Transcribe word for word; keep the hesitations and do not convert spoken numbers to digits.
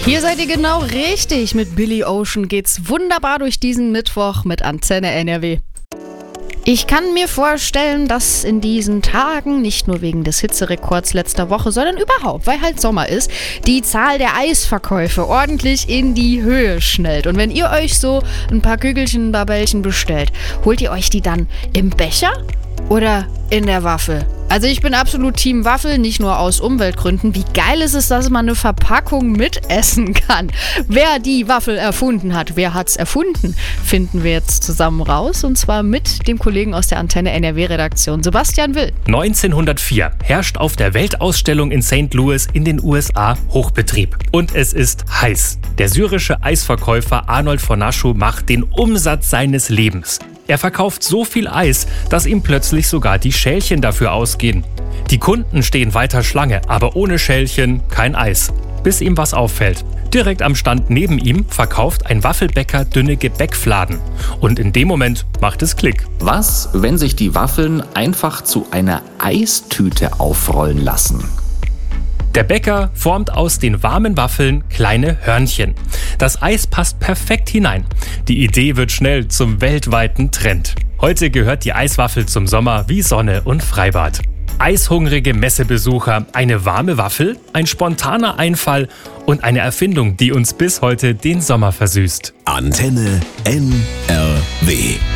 Hier seid ihr genau richtig. Mit Billy Ocean geht's wunderbar durch diesen Mittwoch mit Antenne N R W. Ich kann mir vorstellen, dass in diesen Tagen, nicht nur wegen des Hitzerekords letzter Woche, sondern überhaupt, weil halt Sommer ist, die Zahl der Eisverkäufe ordentlich in die Höhe schnellt. Und wenn ihr euch so ein paar Kügelchen, Babellchen bestellt, holt ihr euch die dann im Becher oder in der Waffel? Also ich bin absolut Team Waffel, nicht nur aus Umweltgründen. Wie geil ist es, dass man eine Verpackung mitessen kann? Wer die Waffel erfunden hat, wer hat's erfunden, finden wir jetzt zusammen raus. Und zwar mit dem Kollegen aus der Antenne N R W-Redaktion, Sebastian Will. neunzehnhundertvier herrscht auf der Weltausstellung in Sankt Louis in den U S A Hochbetrieb. Und es ist heiß. Der syrische Eisverkäufer Arnold von Naschow macht den Umsatz seines Lebens. Er verkauft so viel Eis, dass ihm plötzlich sogar die Schälchen dafür ausgehen. Die Kunden stehen weiter Schlange, aber ohne Schälchen kein Eis. Bis ihm was auffällt. Direkt am Stand neben ihm verkauft ein Waffelbäcker dünne Gebäckfladen. Und in dem Moment macht es Klick. Was, wenn sich die Waffeln einfach zu einer Eistüte aufrollen lassen? Der Bäcker formt aus den warmen Waffeln kleine Hörnchen. Das Eis passt perfekt hinein. Die Idee wird schnell zum weltweiten Trend. Heute gehört die Eiswaffel zum Sommer wie Sonne und Freibad. Eishungrige Messebesucher, eine warme Waffel, ein spontaner Einfall und eine Erfindung, die uns bis heute den Sommer versüßt. Antenne N R W